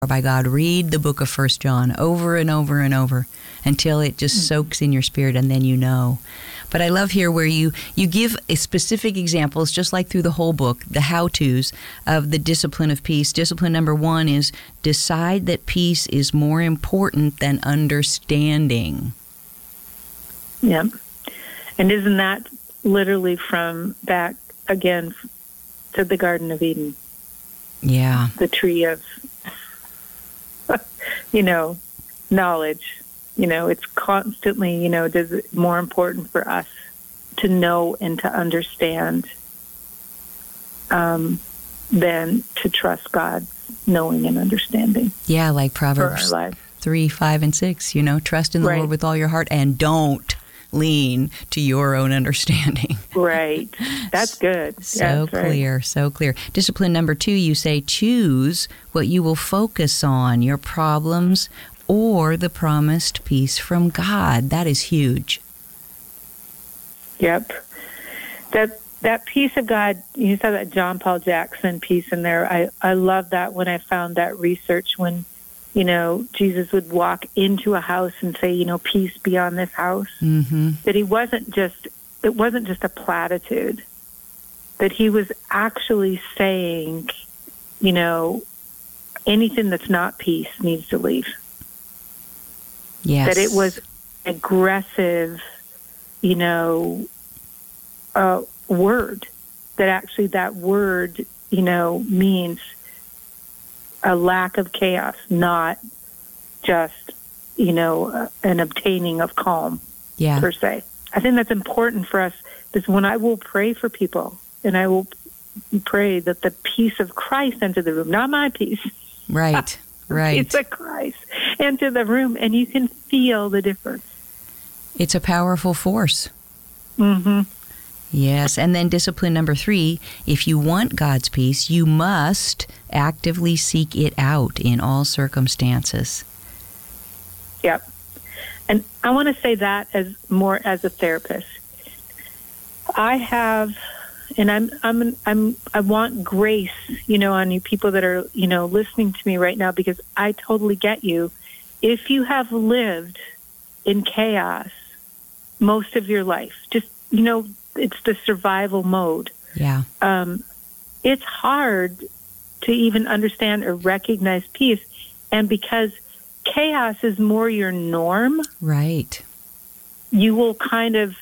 by God. Read the book of 1 John over and over and over until it just soaks in your spirit, and then you know. But I love here where you give specific examples, just like through the whole book, the how-tos of the discipline of peace. Discipline number 1 is decide that peace is more important than understanding. Yep. And isn't that literally from back again to the Garden of Eden? Yeah. The tree of, knowledge. It's constantly, does it more important for us to know and to understand than to trust God's knowing and understanding. Yeah, like Proverbs 3, 5, and 6, trust in the Lord with all your heart and don't lean to your own understanding. Right. That's good. So clear, so clear. Discipline number 2, you say choose what you will focus on, your problems or the promised peace from God. That is huge. Yep. That peace of God, you saw that John Paul Jackson piece in there. I love that when I found that research when, Jesus would walk into a house and say, peace be on this house. Mm-hmm. That it wasn't just a platitude. That he was actually saying, anything that's not peace needs to leave. Yes. That it was aggressive, word. That actually that word, means a lack of chaos, not just, an obtaining of calm, per se. I think that's important for us, because when I will pray for people, and I will pray that the peace of Christ enter the room, not my peace. Right, right. Peace of Christ enter the room, and you can feel the difference. It's a powerful force. Mm-hmm. Yes, and then discipline number 3, if you want God's peace, you must actively seek it out in all circumstances. Yep. And I want to say that as more as a therapist. I have, and I want grace, on you people that are, listening to me right now, because I totally get you. If you have lived in chaos most of your life, just, it's the survival mode. Yeah. It's hard to even understand or recognize peace. And because chaos is more your norm, right, you will kind of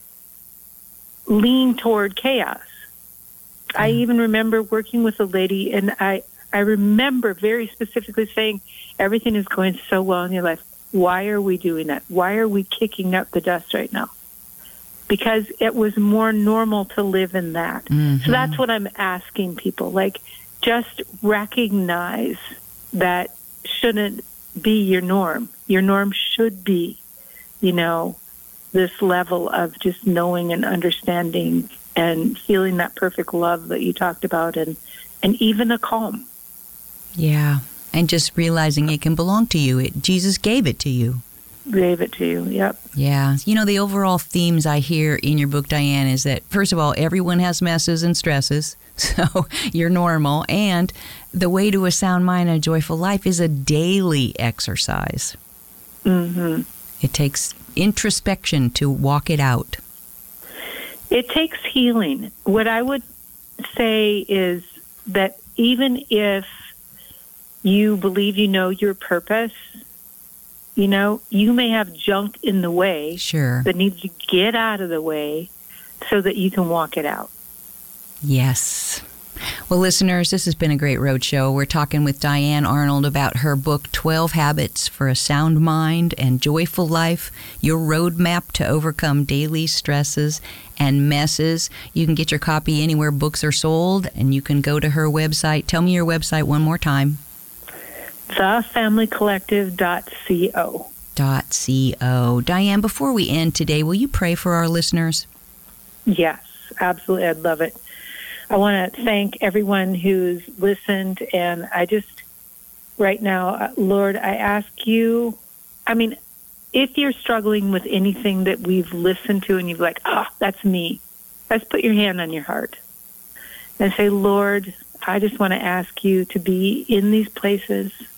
lean toward chaos. I even remember working with a lady, and I remember very specifically saying, everything is going so well in your life. Why are we doing that? Why are we kicking up the dust right now? Because it was more normal to live in that. Mm-hmm. So that's what I'm asking people. Just recognize that shouldn't be your norm. Your norm should be, this level of just knowing and understanding and feeling that perfect love that you talked about, and even a calm. Yeah, and just realizing it can belong to you. Jesus gave it to you. Gave it to you, yep. Yeah. The overall themes I hear in your book, Diane, is that, first of all, everyone has messes and stresses, so you're normal. And the way to a sound mind and a joyful life is a daily exercise. Mm-hmm. It takes introspection to walk it out. It takes healing. What I would say is that even if you believe you know your purpose, you may have junk in the way that needs to get out of the way so that you can walk it out. Yes. Well, listeners, this has been a great roadshow. We're talking with Diane Arnold about her book, 12 Habits for a Sound Mind and Joyful Life, your roadmap to overcome daily stresses and messes. You can get your copy anywhere books are sold, and you can go to her website. Tell me your website one more time. thefamilycollective.co. .co. Diane, before we end today, will you pray for our listeners? Yes, absolutely. I'd love it. I want to thank everyone who's listened, and I just, right now, Lord, I ask you, if you're struggling with anything that we've listened to and you're like, that's me, let's put your hand on your heart and say, Lord, I just want to ask you to be in these places